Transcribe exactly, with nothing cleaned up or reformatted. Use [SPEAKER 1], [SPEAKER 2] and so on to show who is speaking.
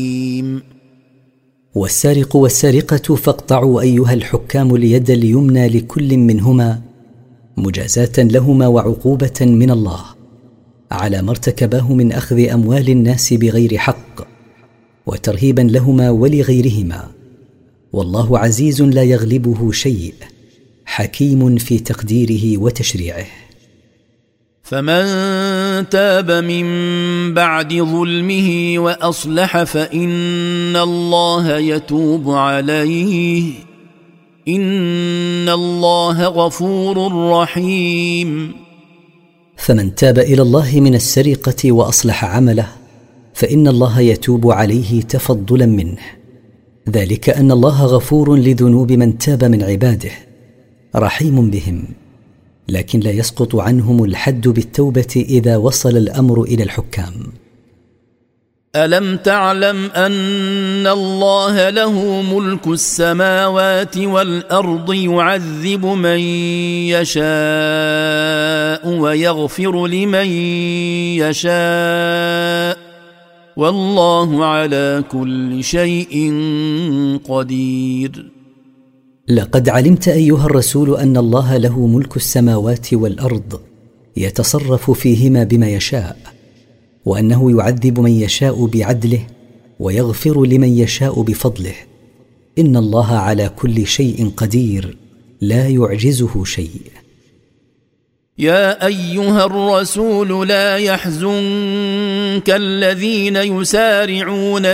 [SPEAKER 1] والسارق والسارقة فاقطعوا أيها الحكام اليد اليمنى لكل منهما مجازاة لهما وعقوبة من الله على ما ارتكباه من أخذ أموال الناس بغير حق وترهيبا لهما ولغيرهما، والله عزيز لا يغلبه شيء حكيم في تقديره وتشريعه.
[SPEAKER 2] فمن تاب من بعد ظلمه وأصلح فإن الله يتوب عليه إن الله غفور رحيم.
[SPEAKER 1] فمن تاب إلى الله من السرقة وأصلح عمله فإن الله يتوب عليه تفضلا منه، ذلك أن الله غفور لذنوب من تاب من عباده رحيم بهم، لكن لا يسقط عنهم الحد بالتوبة إذا وصل الأمر إلى الحكام.
[SPEAKER 2] ألم تعلم أن الله له ملك السماوات والأرض يعذب من يشاء ويغفر لمن يشاء والله على كل شيء قدير.
[SPEAKER 1] لقد علمت أيها الرسول أن الله له ملك السماوات والأرض يتصرف فيهما بما يشاء، وأنه يعذب من يشاء بعدله ويغفر لمن يشاء بفضله، إن الله على كل شيء قدير لا يعجزه شيء.
[SPEAKER 2] يا أيها الرسول لا يحزنك الذين يسارعون